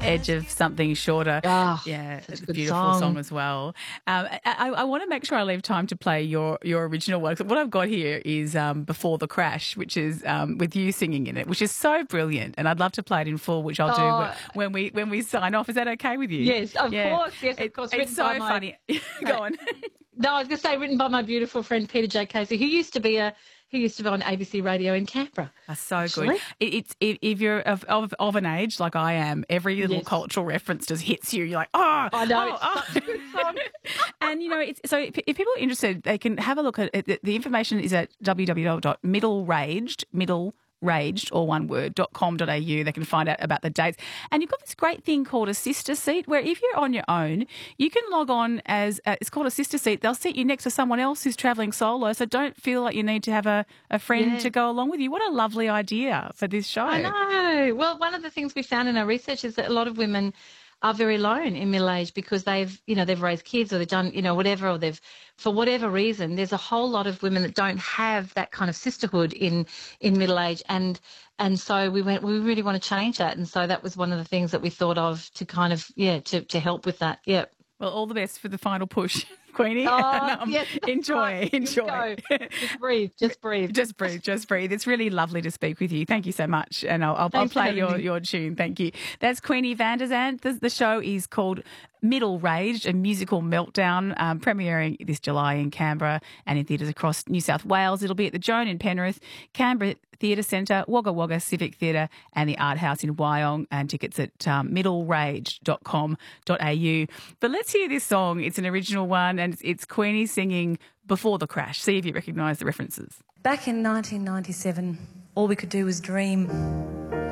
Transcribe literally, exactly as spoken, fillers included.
edge of something shorter. Oh, yeah, such it's a a good beautiful song. song as well. Um, I, I, I want to make sure I leave time to play your, your original work. What I've got here is um, Before the Crash, which is um, with you singing in it, which is so brilliant. And I'd love to play it in full, which I'll Oh. do when we when we sign off. Is that okay with you? Yes, of Yeah. course. Yes, of It- course. It's Written so by my- funny. Go on. No, I was going to say written by my beautiful friend Peter J. Casey, who used to be a who used to be on A B C Radio in Canberra. That's so Actually. good. It, it's if, if you're of, of of an age like I am, every little Yes. cultural reference just hits you. You're like, oh, I know, oh, it's oh. such a good song. And you know, it's, so if, if people are interested, they can have a look at it. The, the information is at w w w dot middle raged middle raged or one word dot com dot a u. They can find out about the dates. And you've got this great thing called a sister seat, where if you're on your own, you can log on as uh, it's called a sister seat. They'll sit you next to someone else who's travelling solo, so don't feel like you need to have a, a friend Yeah. to go along with you. What a lovely idea for this show. I know. Well, one of the things we found in our research is that a lot of women are very alone in middle age because they've, you know, they've raised kids or they've done, you know, whatever, or they've, for whatever reason, there's a whole lot of women that don't have that kind of sisterhood in, in middle age. And, and so we went, we really want to change that. And so that was one of the things that we thought of to kind of, yeah, to, to help with that. Yeah. Well, all the best for the final push, Queenie. Oh, And, um, yes, that's enjoy, right. Just enjoy. go. Just breathe, just breathe. Just breathe, just breathe. It's really lovely to speak with you. Thank you so much. And I'll, I'll, I'll Thanks for play having your, me. your tune. Thank you. That's Queenie van der Zandt. The, the show is called Middle Raged, a musical meltdown, um, premiering this July in Canberra and in theatres across New South Wales. It'll be at the Joan in Penrith, Canberra Theatre Centre, Wagga Wagga Civic Theatre and the Art House in Wyong, and tickets at um, middle raged dot com dot a u. But let's hear this song. It's an original one and it's, it's Queenie singing Before the Crash. See if you recognise the references. Back in nineteen ninety-seven, all we could do was dream.